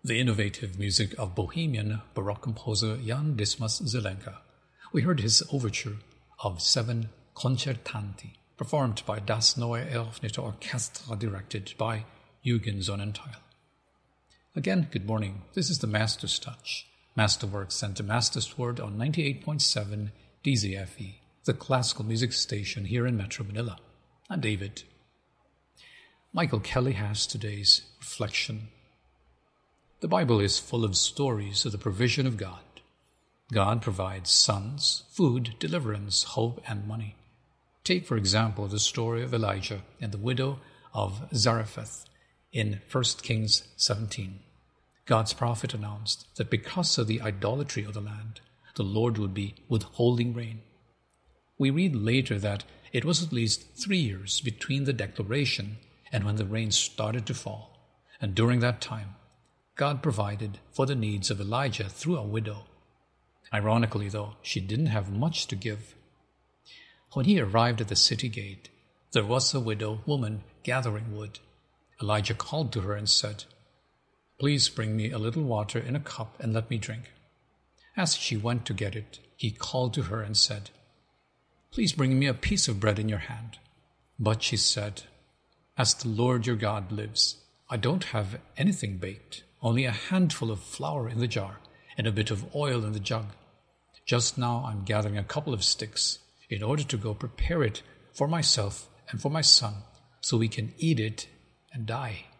the innovative music of Bohemian Baroque composer Jan Dismas Zelenka. We heard his overture of 7 Concertanti, performed by Das Neue Eröffnete Orchestra, directed by Eugen Sonnenthal. Again, good morning. This is the Master's Touch, Masterworks and the Master's Word on 98.7 DZFE, the classical music station here in Metro Manila. I'm David. Michael Kelly has today's reflection. The Bible is full of stories of the provision of God. God provides sons, food, deliverance, hope, and money. Take, for example, the story of Elijah and the widow of Zarephath in 1 Kings 17. God's prophet announced that because of the idolatry of the land, the Lord would be withholding rain. We read later that it was at least 3 years between the declaration and when the rain started to fall, and during that time, God provided for the needs of Elijah through a widow. Ironically, though, she didn't have much to give. When he arrived at the city gate, there was a widow woman gathering wood. Elijah called to her and said, "Please bring me a little water in a cup and let me drink." As she went to get it, he called to her and said, "Please bring me a piece of bread in your hand." But she said, "As the Lord your God lives, I don't have anything baked, only a handful of flour in the jar and a bit of oil in the jug. Just now I'm gathering a couple of sticks in order to go prepare it for myself and for my son so we can eat it and die."